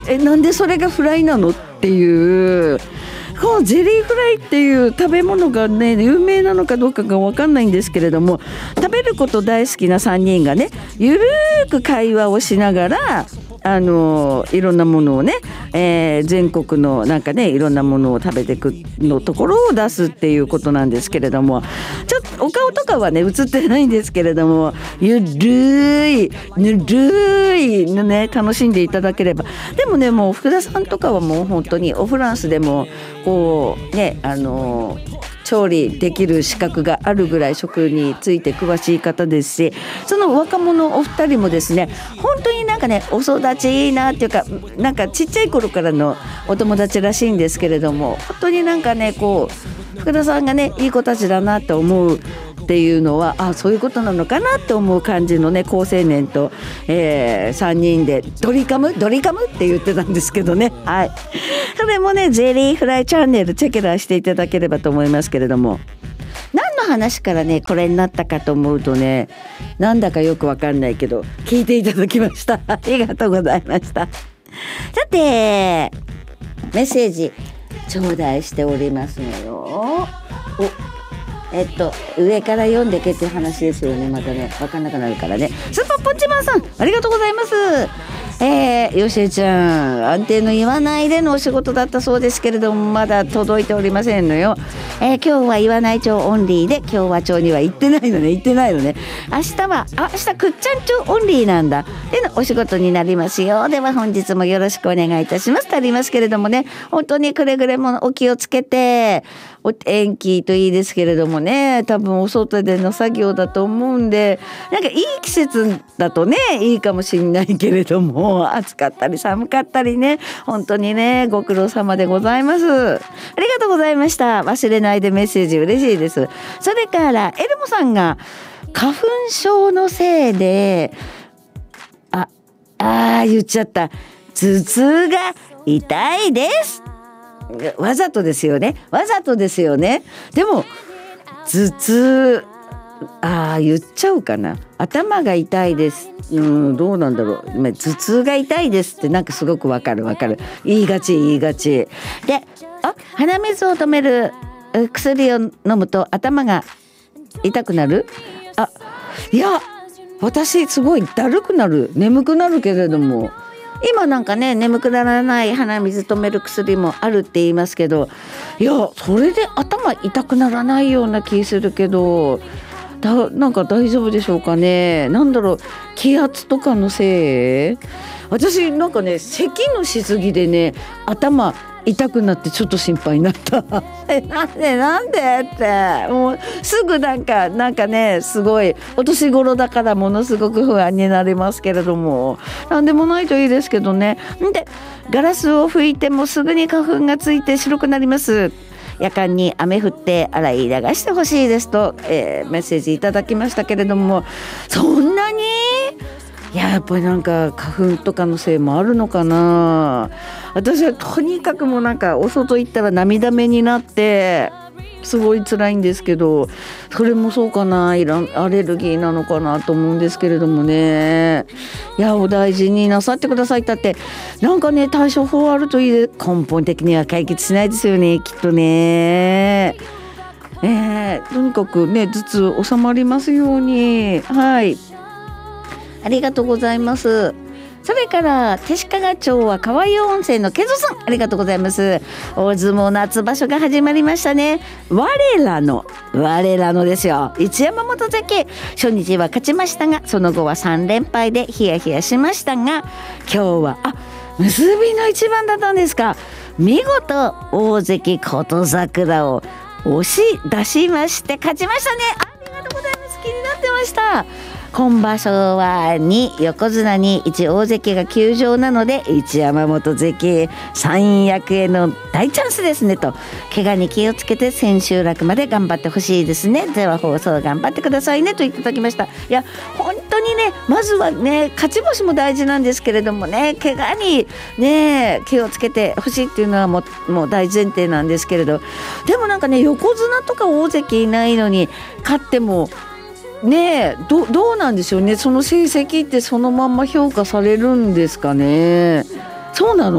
なんでそれがフライなのっていう、このゼリーフライっていう食べ物がね有名なのかどうかが分かんないんですけれども、食べること大好きな3人がねゆるーく会話をしながらいろんなものをね、全国のなんかねいろんなものを食べていくのところを出すっていうことなんですけれども、ちょっとお顔とかはね映ってないんですけれども、ゆるいぬるいのね楽しんでいただければ。でもねもう福田さんとかはもう本当にフランスでもこうね調理できる資格があるぐらい食について詳しい方ですし、その若者お二人もですね本当になんかねお育ちいいなっていうか、なんかちっちゃい頃からのお友達らしいんですけれども、本当になんかねこう福田さんがねいい子たちだなと思うっていうのはそういうことなのかなって思う感じのね好青年と、3人でドリカムって言ってたんですけどね。はい、それもねゼリーフライチャンネルチェケラしていただければと思いますけれども、何の話からねこれになったかと思うとね、なんだかよくわかんないけど聞いていただきましたありがとうございました。さてメッセージ頂戴しておりますのよ。上から読んでけっていう話ですよね。またね分かんなくなるからね。スーパーポンチマンさんありがとうございます。よしえちゃん安定の言わないでのお仕事だったそうですけれども、まだ届いておりませんのよ。今日は言わない町オンリーで共和町には行ってないのね。明日くっちゃん町オンリーなんだでのお仕事になりますよ。では本日もよろしくお願いいたしますとありますけれどもね、本当にくれぐれもお気をつけて、お天気といいですけれどもね、多分お外での作業だと思うんで、なんかいい季節だとねいいかもしれないけれども、暑かったり寒かったりね、本当にねご苦労様でございます。ありがとうございました。忘れないでメッセージ嬉しいです。それからエルモさんが花粉症のせいで言っちゃった、頭痛が痛いです。わざとですよね。でも頭痛言っちゃうかな。頭が痛いです、どうなんだろう。頭痛が痛いですってなんかすごくわかる言いがちで、鼻水を止める薬を飲むと頭が痛くなる。いや私すごいだるくなる、眠くなるけれども、今なんかね眠くならない鼻水止める薬もあるって言いますけど、いやそれで頭痛くならないような気するけど、なんか大丈夫でしょうかね。なんだろう、気圧とかのせい。私なんかね咳のしすぎでね頭痛くなってちょっと心配になったなんでってもうすぐなんかねすごいお年頃だからものすごく不安になりますけれども、なんでもないといいですけどね。でガラスを拭いてもすぐに花粉がついて白くなります。夜間に雨降って洗い流してほしいですと、メッセージいただきましたけれども、そんなにやっぱりなんか花粉とかのせいもあるのかな。私はとにかくもうなんかお外行ったら涙目になってすごい辛いんですけど、それもそうかな、アレルギーなのかなと思うんですけれどもね。いやお大事になさってください。だってなんかね対処法あるといいで、根本的には解決しないですよねきっとね。とにかくね頭痛収まりますように。はいありがとうございます。それから手鹿町は川湯温泉のケゾさんありがとうございます。大相撲夏場所が始まりましたね。我らのですよ、一山本関初日は勝ちましたがその後は3連敗でヒヤヒヤしましたが、今日は結びの一番だったんですか。見事大関琴櫻を押し出しまして勝ちましたね。ありがとうございます。気になってました。今場所は2横綱に1大関が休場なので一山本関三役への大チャンスですねと、怪我に気をつけて千秋楽まで頑張ってほしいですね。では放送頑張ってくださいねといただきました。いや本当にねまずはね勝ち星も大事なんですけれどもね、怪我にね気をつけてほしいっていうのはもう大前提なんですけれど、でもなんかね横綱とか大関いないのに勝ってもねえ どうなんでしょうね。その成績ってそのまんま評価されるんですかね。 そうなの。